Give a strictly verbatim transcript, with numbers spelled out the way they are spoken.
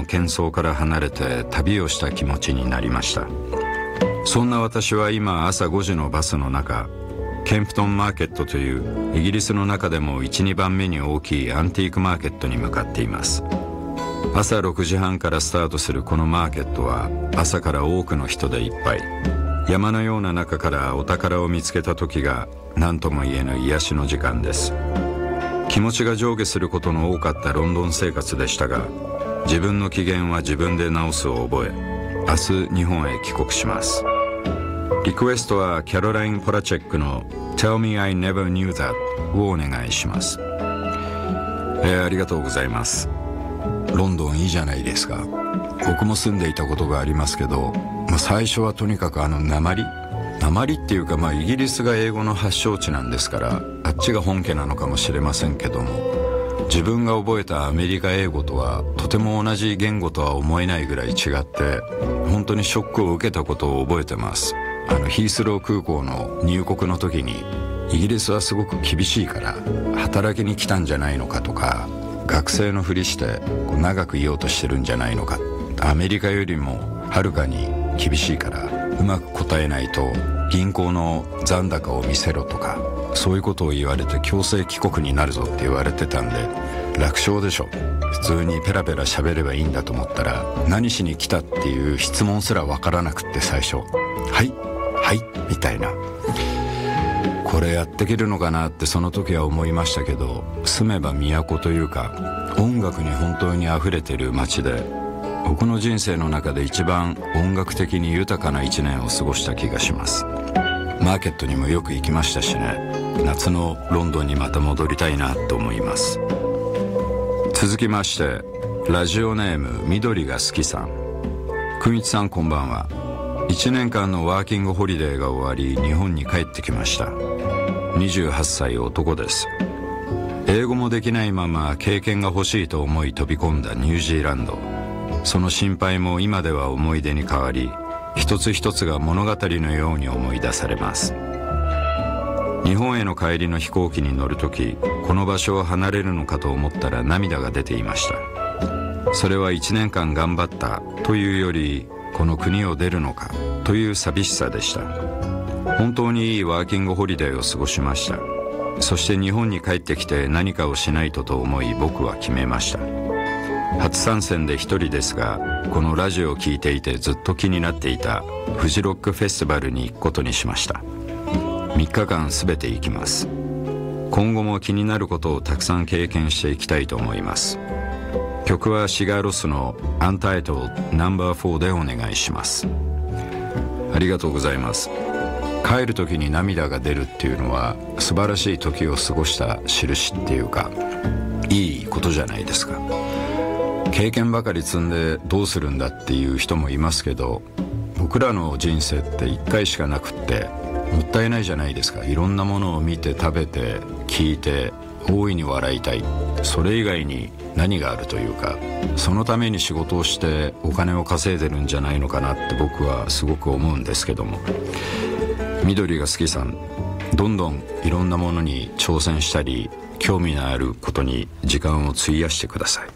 喧騒から離れて旅をした気持ちになりました。そんな私は今朝ごじのバスの中、ケンプトンマーケットというイギリスの中でもいち、にばんめに大きいアンティークマーケットに向かっています。朝ろくじはんからスタートするこのマーケットは朝から多くの人でいっぱい。山のような中からお宝を見つけた時が何とも言えぬ癒しの時間です。気持ちが上下することの多かったロンドン生活でしたが、自分の機嫌は自分で直すを覚え、明日日本へ帰国します。リクエストはキャロライン・ポラチェックの Tell Me I Never Knew That をお願いします。えー、ありがとうございます。ロンドンいいじゃないですか。僕も住んでいたことがありますけど、まあ、最初はとにかくあの訛り訛りっていうか、まあイギリスが英語の発祥地なんですから、あっちが本家なのかもしれませんけども、自分が覚えたアメリカ英語とはとても同じ言語とは思えないぐらい違って、本当にショックを受けたことを覚えてます。あのヒースロー空港の入国の時に、イギリスはすごく厳しいから働きに来たんじゃないのかとか、学生のふりして長くいようとしてるんじゃないのか、アメリカよりもはるかに厳しいからうまく答えないと銀行の残高を見せろとか、そういうことを言われて強制帰国になるぞって言われてたんで、楽勝でしょ。普通にペラペラ喋ればいいんだと思ったら、何しに来たっていう質問すらわからなくって、最初はいはいみたいな、これやっていけるのかなってその時は思いましたけど、住めば都というか音楽に本当にあふれてる街で、僕の人生の中で一番音楽的に豊かな一年を過ごした気がします。マーケットにもよく行きましたしね。夏のロンドンにまた戻りたいなと思います。続きまして、ラジオネーム緑が好きさん。くんいちさん、こんばんは。いちねんかんのワーキングホリデーが終わり、日本に帰ってきました。にじゅうはっさい男です。英語もできないまま経験が欲しいと思い飛び込んだニュージーランド。その心配も今では思い出に変わり、一つ一つが物語のように思い出されます。日本への帰りの飛行機に乗るとき、この場所を離れるのかと思ったら涙が出ていました。それはいちねんかん頑張ったというより、この国を出るのかという寂しさでした。本当にいいワーキングホリデーを過ごしました。そして日本に帰ってきて何かをしないとと思い、僕は決めました。初参戦で一人ですが、このラジオを聞いていてずっと気になっていたフジロックフェスティバルに行くことにしました。みっかかんすべて行きます。今後も気になることをたくさん経験していきたいと思います。曲はシガーロスの Untitled ナンバーフォー でお願いします。ありがとうございます。帰る時に涙が出るっていうのは素晴らしい時を過ごした印っていうか、いいことじゃないですか。経験ばかり積んでどうするんだっていう人もいますけど、僕らの人生っていっかいしかなくってもったいないじゃないですか。いろんなものを見て食べて聞いて大いに笑いたい、それ以外に何があるというか、そのために仕事をしてお金を稼いでるんじゃないのかなって僕はすごく思うんですけども、緑が好きさん、どんどんいろんなものに挑戦したり興味のあることに時間を費やしてください。